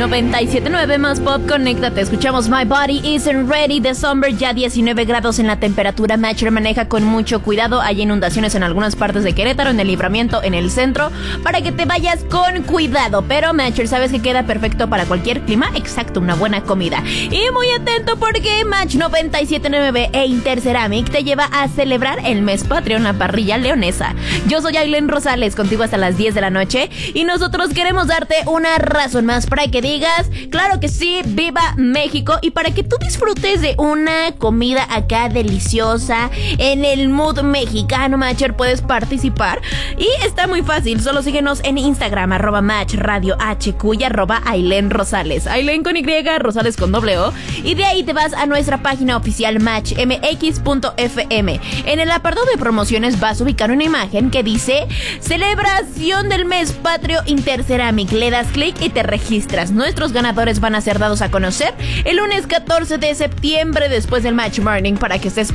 97.9 más pop, conéctate. Escuchamos My Body Isn't Ready de Summer, ya 19 grados en la temperatura. Matcher maneja con mucho cuidado. Hay inundaciones en algunas partes de Querétaro, en el Libramiento, en el centro, para que te vayas con cuidado. Pero Matcher, ¿sabes que queda perfecto para cualquier clima? Exacto, una buena comida. Y muy atento porque Match 97.9 e Interceramic te lleva a celebrar el mes patrio en la parrilla leonesa. Yo soy Ailén Rosales, contigo hasta las 10 de la noche, y nosotros queremos darte una razón más para que digas, claro que sí, viva México, y para que tú disfrutes de una comida acá deliciosa en el mood mexicano. Matcher, puedes participar y está muy fácil, solo síguenos en Instagram, @MatchRadioHQ y @Ailén Rosales, Ailén con Y, Rosales con O, y de ahí te vas a nuestra página oficial matchmx.fm. En el apartado de promociones vas a ubicar una imagen que dice celebración del mes patrio Interceramic. Le das clic y te registras. Nuestros ganadores van a ser dados a conocer el lunes 14 de septiembre después del Match Morning, para que estés